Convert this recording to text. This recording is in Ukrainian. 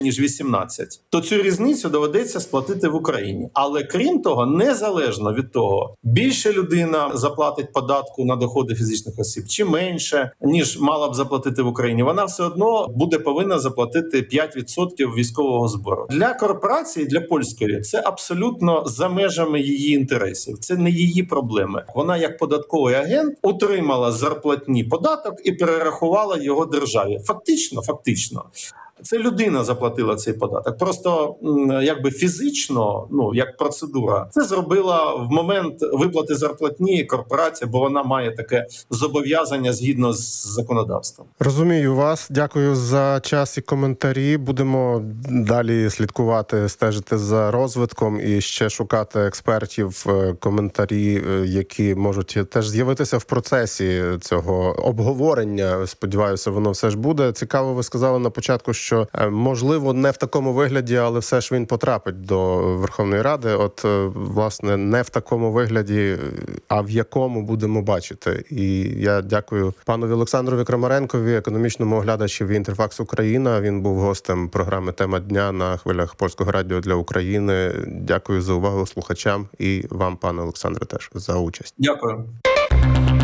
ніж 18, то цю різницю доведеться сплатити в Україні. Але крім того, незалежно від того, більше людина заплатить податку на доходи фізичних осіб чи менше, ніж мала б заплатити в Україні, вона все одно буде повинна заплатити 5% військового збору. Для корпорації, для польської, це абсолютно за межами її інтересів. Це не її проблеми. Вона як податковий агент утримала зарплатні податок і перерахувала його державі. Фактично. Це людина заплатила цей податок. Просто якби фізично, як процедура, це зробила в момент виплати зарплатні корпорація, бо вона має таке зобов'язання згідно з законодавством. Розумію вас. Дякую за час і коментарі. Будемо далі слідкувати, стежити за розвитком і ще шукати експертів, коментарі, які можуть теж з'явитися в процесі цього обговорення. Сподіваюся, воно все ж буде. Цікаво, ви сказали на початку, що можливо, не в такому вигляді, але все ж він потрапить до Верховної Ради. От, власне, не в такому вигляді, а в якому будемо бачити. І я дякую панові Олександрові Крамаренкові, економічному оглядачеві «Інтерфакс Україна». Він був гостем програми «Тема дня» на хвилях Польського радіо для України. Дякую за увагу слухачам і вам, пане Олександре, теж за участь. Дякую.